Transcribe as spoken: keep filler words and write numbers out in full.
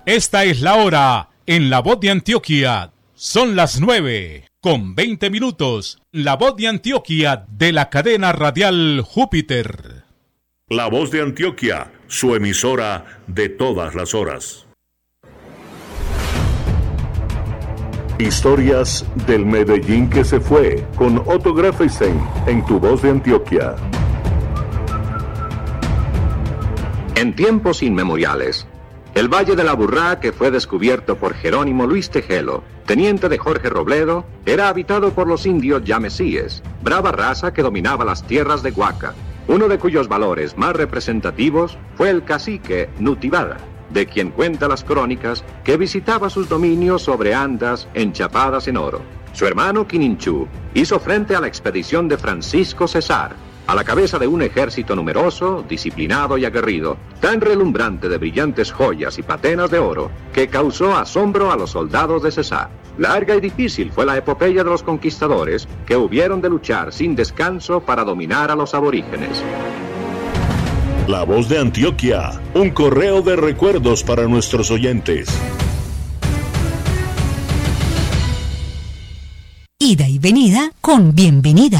Esta es la hora en La Voz de Antioquia. Son las nueve con veinte minutos. La Voz de Antioquia de la cadena radial Júpiter. La Voz de Antioquia, su emisora de todas las horas. Historias del Medellín que se fue, con Otto Greffenstein en Tu Voz de Antioquia. En tiempos inmemoriales, el Valle de la Burrá, que fue descubierto por Jerónimo Luis Tejelo, teniente de Jorge Robledo, era habitado por los indios yamesíes, brava raza que dominaba las tierras de Huaca, uno de cuyos valores más representativos fue el cacique Nutibada, de quien cuenta las crónicas que visitaba sus dominios sobre andas enchapadas en oro. Su hermano Quininchú hizo frente a la expedición de Francisco Cesar, a la cabeza de un ejército numeroso, disciplinado y aguerrido, tan relumbrante de brillantes joyas y patenas de oro, que causó asombro a los soldados de Cesar. Larga y difícil fue la epopeya de los conquistadores, que hubieron de luchar sin descanso para dominar a los aborígenes. La Voz de Antioquia, un correo de recuerdos para nuestros oyentes. Ida y venida con bienvenida.